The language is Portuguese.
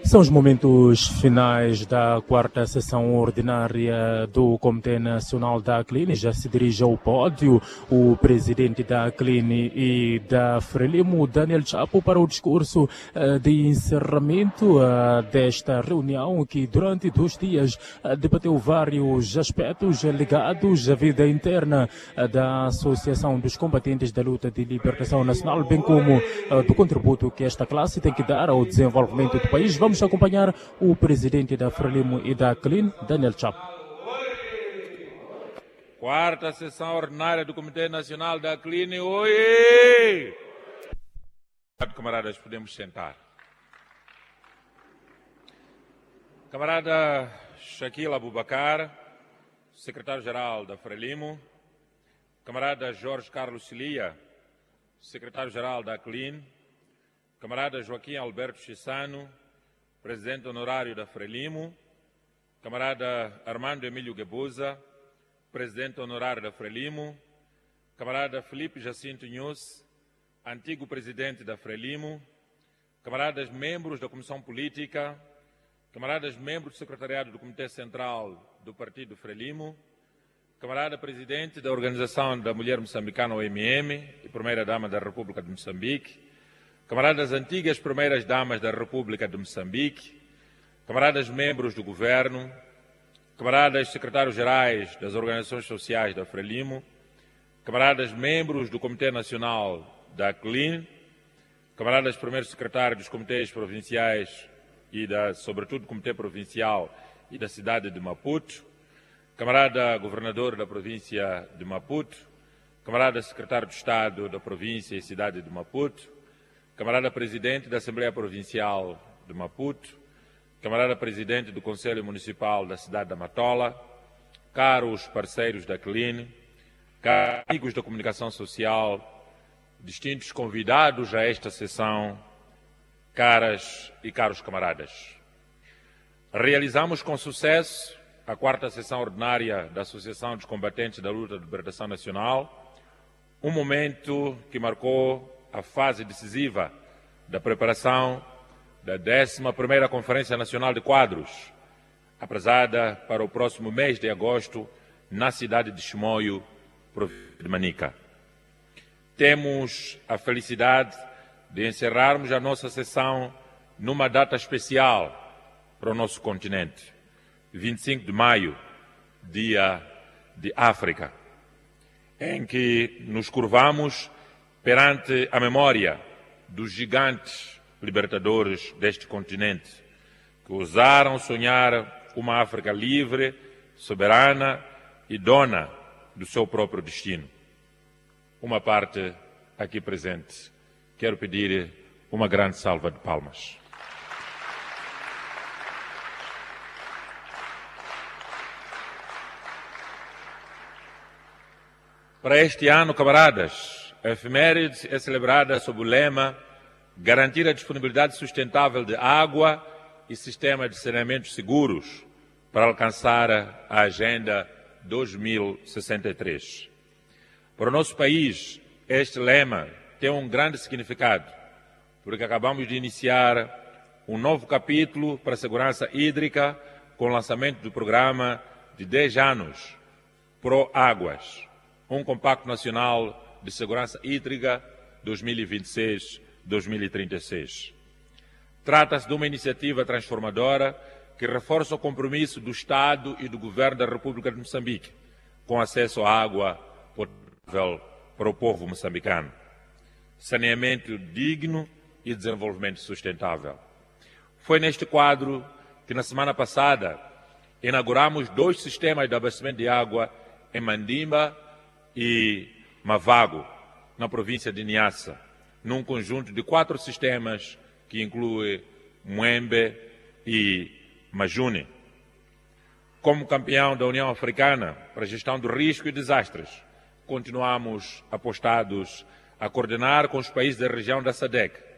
São os momentos finais da quarta sessão ordinária do Comitê Nacional da Acline. Já se dirige ao pódio o presidente da Acline e da Frelimo, Daniel Chapo, para o discurso de encerramento desta reunião que durante 2 dias debateu vários aspectos ligados à vida interna da Associação dos Combatentes da Luta de Libertação Nacional, bem como do contributo que esta classe tem que dar ao desenvolvimento do país. Vamos acompanhar o presidente da Frelimo e da Acline, Daniel Chapo. Quarta sessão ordinária do Comitê Nacional da Acline. Oi! Camaradas, podemos sentar. Camarada Shaquille Abubakar, secretário-geral da Frelimo. Camarada Jorge Carlos Cilia, secretário-geral da Acline. Camarada Joaquim Alberto Chissano, presidente honorário da Frelimo. Camarada Armando Emílio Guebuza, presidente honorário da Frelimo. Camarada Felipe Jacinto Nhus, antigo presidente da Frelimo. Camaradas membros da Comissão Política. Camaradas membros do secretariado do Comitê Central do Partido Frelimo. Camarada presidente da Organização da Mulher Moçambicana, OMM, e primeira-dama da República de Moçambique. Camaradas antigas primeiras-damas da República de Moçambique, camaradas membros do Governo, camaradas secretários-gerais das organizações sociais da Frelimo, camaradas membros do Comitê Nacional da Acline, camaradas primeiros secretários dos comitês provinciais e, sobretudo, do Comitê Provincial e da cidade de Maputo, camarada governador da província de Maputo, camarada secretário de Estado da província e cidade de Maputo, camarada presidente da Assembleia Provincial de Maputo, camarada presidente do Conselho Municipal da cidade da Matola, caros parceiros da Acline, caros amigos da comunicação social, distintos convidados a esta sessão, caras e caros camaradas. Realizamos com sucesso a quarta sessão ordinária da Associação dos Combatentes da Luta de Libertação Nacional, um momento que marcou a fase decisiva da preparação da 11ª Conferência Nacional de Quadros, aprazada para o próximo mês de agosto na cidade de Chimoio, província de Manica. Temos a felicidade de encerrarmos a nossa sessão numa data especial para o nosso continente, 25 de maio, Dia de África, em que nos curvamos perante a memória dos gigantes libertadores deste continente, que ousaram sonhar uma África livre, soberana e dona do seu próprio destino. Uma parte aqui presente. Quero pedir uma grande salva de palmas. Para este ano, camaradas, a efeméride é celebrada sob o lema garantir a disponibilidade sustentável de água e sistemas de saneamento seguros para alcançar a Agenda 2063. Para o nosso país, este lema tem um grande significado, porque acabamos de iniciar um novo capítulo para a segurança hídrica com o lançamento do programa de 10 anos Pro Águas, um compacto nacional de segurança hídrica 2026-2036. Trata-se de uma iniciativa transformadora que reforça o compromisso do Estado e do Governo da República de Moçambique com acesso à água potável para o povo moçambicano, saneamento digno e desenvolvimento sustentável. Foi neste quadro que, na semana passada, inauguramos 2 sistemas de abastecimento de água em Mandimba e Mavago, na província de Niassa, num conjunto de 4 sistemas que inclui Muembe e Majune. Como campeão da União Africana para a gestão do risco e desastres, continuamos apostados a coordenar com os países da região da SADC